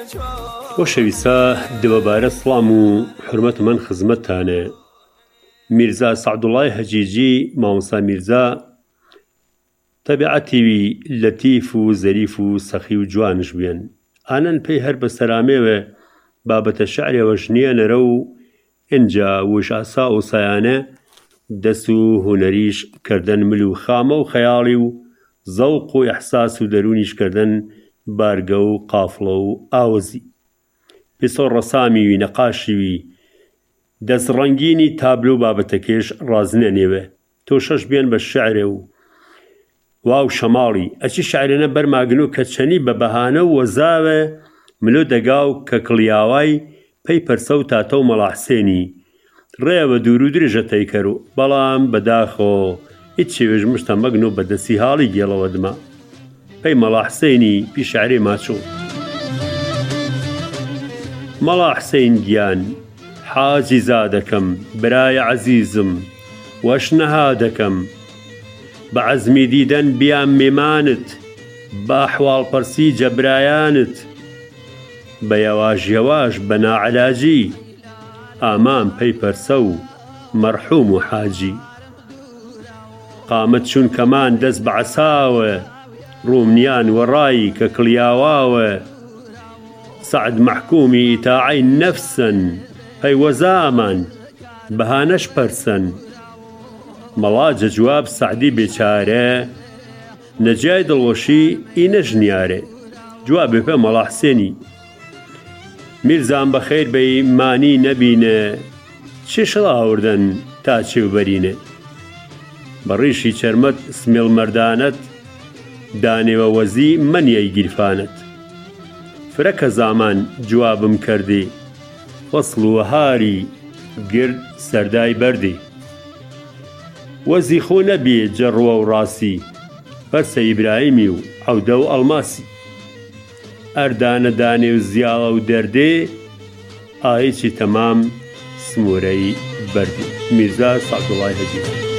خۆشەویستە دووبارە سڵام و حورمەت من خزمەتتانێ. میرزا سەعدوڵڵای هەجیجی مامۆستا میرزا تەبیعەتی لەتیف و زەریف و سەخی و جوانش بێن. ئانەن پێی هەر بەسەرامێوێ بابەتە شەعرێوە ژنیێنەرە و ئینجا وش ئاسا ئۆسایانە دەست و هونەریش کردن مل و خامە و خەیاڵی و زەوق و ئەحساس و دەرونیش کردن بارگە و قافڵە و ئاوەزی. پێسۆ ڕەسامیوی نەقاشیوی دەستڕەنگینی تابلۆ بابەتەکێش ڕازنێنێوێ تۆ شەش بێن بە شەعرێ و واو شەماڵی ئەچی شەعرێنە بەرماگن و کەچەنی بە بەهانە و وەزاوێ ملۆ دەگا و کە کڵیاوای پەی پەرسە و تاتە و مەڵا حسێنی ڕێوە دوور و درێژە تەیکەر و بەڵام بەداخۆ هیچ شێوێژ مشتە مەگن و بەدەستی هاڵی گێڵەوە دما پەی مەڵا حسێنی پی شەعرێ ماچۆ مەڵا حسێن گیان حاجی زادەکەم برایە عەزیزم وەشنەها دەکەم بە عەزمی دیدەن بیان میمانت بە ئەحواڵپەرسی جەبرایانت بە یەواژ یەواژ بە ناعەلاجی ئامان پەی پەرسە و مەرحووم و حاجی قامت چون کەمان دەست بە عەساوە ڕوومنیان وەڕایی کە کڵیاواوە سەعد مەحکوومی ئیتاعەی نەفسن پەی وەزامان بەهانەش پەرسەن مەڵا جەجواب سەعدی بێچارە نەجیای دڵوەشی ئینە ژنیارێ جوابێ پێ مەڵا حسێنی میرزان بەخێر بەی مانی نەبینە چێ شڵاوردن تا چێوبەرینێ بەڕیشی چەرمەت سمێڵ مەردانەت دانێوە وەزی مەنیەی گیرفانت فرەکە زامان جوابم کردی وەسڵ و هاری گرد سەردای بەردی وەزی خۆ نەبێ جەڕوە و ڕاستی پەرسە ئیبراهیمی و عەودە و ئەڵماسی ئەردانە دانێ و زیاڵە و دەردێ ئایەکی تەمام سمورەی بەردی. میرزا سەعدوڵڵای هەجیجی.